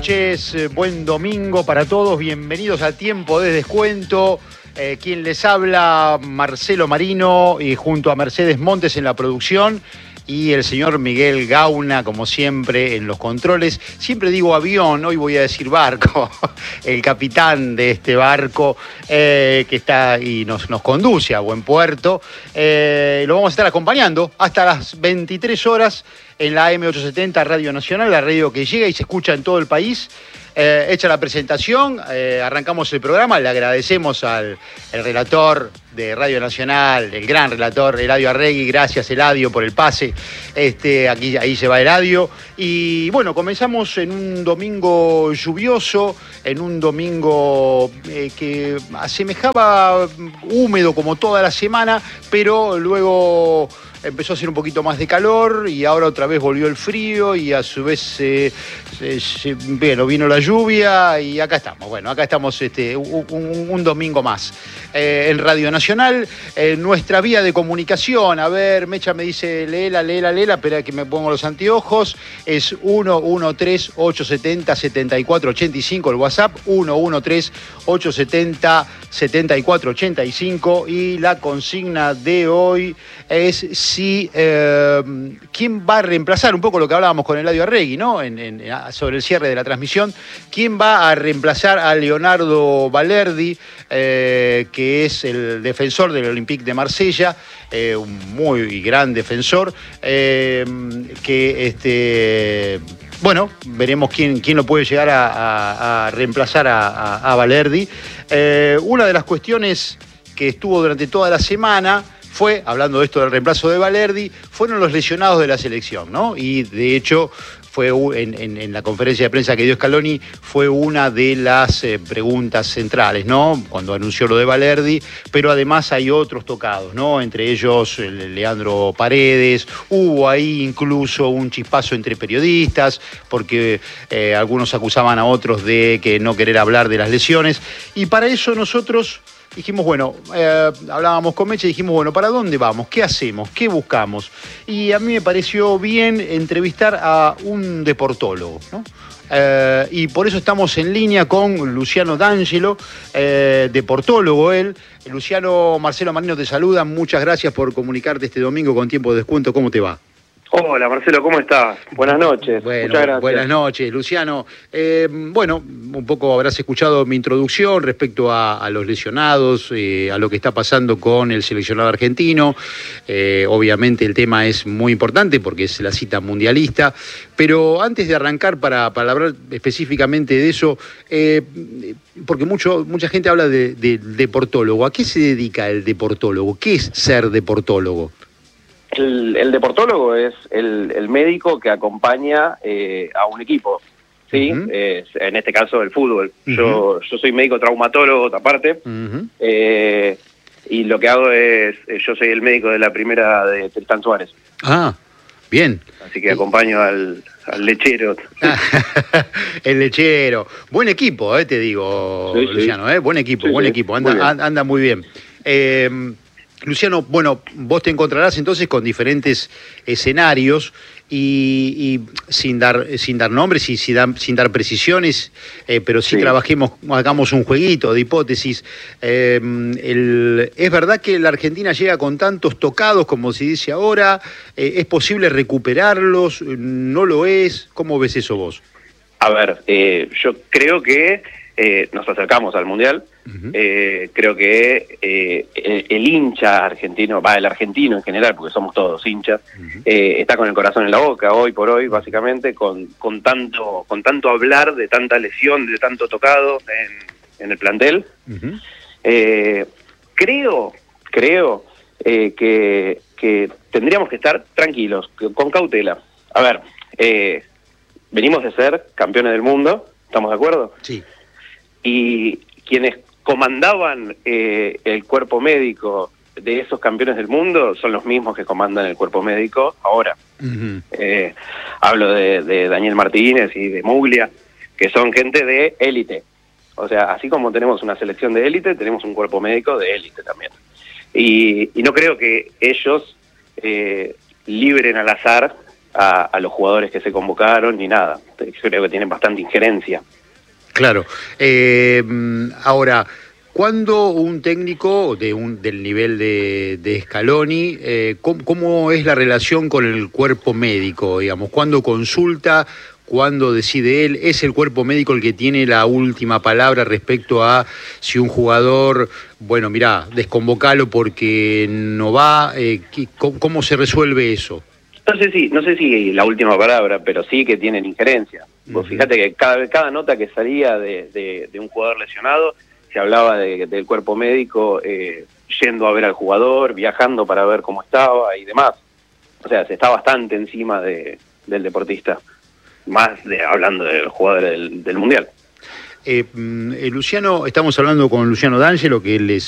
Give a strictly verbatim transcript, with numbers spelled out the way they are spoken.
noches, eh, buen domingo para todos, bienvenidos a Tiempo de Descuento. Eh, quien les habla, Marcelo Marino, y junto a Mercedes Montes en la producción, y el señor Miguel Gauna, como siempre, en los controles. Siempre digo avión, hoy voy a decir barco, el capitán de este barco eh, que está y nos, nos conduce a buen puerto. Eh, lo vamos a estar acompañando hasta las veintitrés horas en la A M ochocientos setenta Radio Nacional, la radio que llega y se escucha en todo el país. Eh, hecha la presentación, eh, arrancamos el programa. Le agradecemos al el relator de Radio Nacional, el gran relator Eladio Arregui. Gracias, Eladio, por el pase. Este, aquí, ahí se va Eladio. Y bueno, comenzamos en un domingo lluvioso, en un domingo eh, que asemejaba húmedo como toda la semana, pero luego empezó a hacer un poquito más de calor y ahora otra vez volvió el frío y a su vez eh, se, se, bueno, vino la lluvia y acá estamos. Bueno, acá estamos este, un, un, un domingo más eh, en Radio Nacional. Eh, nuestra vía de comunicación, a ver, Mecha me dice, léela, léela, léela, espera que me pongo los anteojos, es uno uno tres, ocho siete cero, siete cuatro ocho cinco, el WhatsApp, uno uno tres, ocho siete cero, siete cuatro ocho cinco, y la consigna de hoy es si eh, quién va a reemplazar, un poco lo que hablábamos con Eladio Arregui, ¿no? En, en, sobre el cierre de la transmisión, quién va a reemplazar a Leonardo Balerdi, eh, que es el defensor del Olympique de Marsella, eh, un muy gran defensor, eh, que este bueno, veremos quién, quién lo puede llegar a, a, a reemplazar a, a, a Balerdi. Eh, una de las cuestiones que estuvo durante toda la semana fue, hablando de esto del reemplazo de Balerdi, fueron los lesionados de la selección, ¿no? Y de hecho, fue en, en, en la conferencia de prensa que dio Scaloni, fue una de las eh, preguntas centrales, ¿no? Cuando anunció lo de Balerdi, pero además hay otros tocados, ¿no? Entre ellos el Leandro Paredes, hubo ahí incluso un chispazo entre periodistas, porque eh, algunos acusaban a otros de que no querer hablar de las lesiones, y para eso nosotros dijimos, bueno, eh, hablábamos con Meche y dijimos, bueno, ¿para dónde vamos? ¿Qué hacemos? ¿Qué buscamos? Y a mí me pareció bien entrevistar a un deportólogo, ¿no? Eh, y por eso estamos en línea con Luciano D'Angelo, eh, deportólogo él. Luciano, Marcelo Marino te saluda, muchas gracias por comunicarte este domingo con Tiempo de Descuento. ¿Cómo te va? Hola Marcelo, ¿cómo estás? Buenas noches. Bueno, muchas gracias. Buenas noches, Luciano. Eh, bueno, un poco habrás escuchado mi introducción respecto a, a los lesionados, eh, a lo que está pasando con el seleccionado argentino. Eh, obviamente el tema es muy importante porque es la cita mundialista, pero antes de arrancar para, para hablar específicamente de eso, eh, porque mucho, mucha gente habla de, de deportólogo. ¿A qué se dedica el deportólogo? ¿Qué es ser deportólogo? El, el deportólogo es el, el médico que acompaña eh, a un equipo, ¿sí? Uh-huh. eh, en este caso el fútbol. Uh-huh. Yo yo soy médico traumatólogo, aparte, uh-huh. eh, y lo que hago es, yo soy el médico de la primera de Tristán Suárez. Ah, bien. Así que acompaño al, al lechero. El lechero. Buen equipo, eh, te digo, sí, Luciano, sí. eh, buen equipo, sí, buen sí. equipo, anda muy bien. anda muy bien. Eh, Luciano, bueno, vos te encontrarás entonces con diferentes escenarios y, y sin dar sin dar nombres y sin dar, sin dar precisiones, eh, pero sí, sí trabajemos, hagamos un jueguito de hipótesis. Eh, el, ¿Es verdad que la Argentina llega con tantos tocados como se dice ahora? Eh, ¿Es posible recuperarlos? ¿No lo es? ¿Cómo ves eso vos? A ver, eh, yo creo que eh, nos acercamos al Mundial. Uh-huh. Eh, creo que eh, el, el hincha argentino, va, el argentino en general, porque somos todos hinchas, uh-huh. eh, está con el corazón en la boca hoy por hoy, básicamente, con, con tanto con tanto hablar de tanta lesión, de tanto tocado en, en el plantel. Uh-huh. Eh, creo, creo eh, que, que tendríamos que estar tranquilos, con cautela. A ver, eh, venimos de ser campeones del mundo, ¿estamos de acuerdo? Sí. Y quienes comandaban eh, el cuerpo médico de esos campeones del mundo son los mismos que comandan el cuerpo médico ahora. Uh-huh. Eh, hablo de, de Daniel Martínez y de Muglia, que son gente de élite. O sea, así como tenemos una selección de élite, tenemos un cuerpo médico de élite también. Y, y no creo que ellos eh, libren al azar a, a los jugadores que se convocaron ni nada. Creo que tienen bastante injerencia. Claro. Eh, ahora, ¿cuándo un técnico de un, del nivel de, de Scaloni, eh, ¿cómo, cómo es la relación con el cuerpo médico? Digamos, ¿cuándo consulta? ¿Cuándo decide él? ¿Es el cuerpo médico el que tiene la última palabra respecto a si un jugador, bueno, mirá, desconvocalo porque no va? Eh, ¿cómo, ¿Cómo se resuelve eso? No sé si, no sé si la última palabra, pero sí que tienen injerencia. Vos uh-huh. Fíjate que cada, cada nota que salía de, de, de un jugador lesionado, se hablaba de, del cuerpo médico eh, yendo a ver al jugador, viajando para ver cómo estaba y demás. O sea, se está bastante encima de, del deportista, más de, hablando de los jugadores del, del Mundial. Eh, eh, Luciano, estamos hablando con Luciano D'Angelo, que él es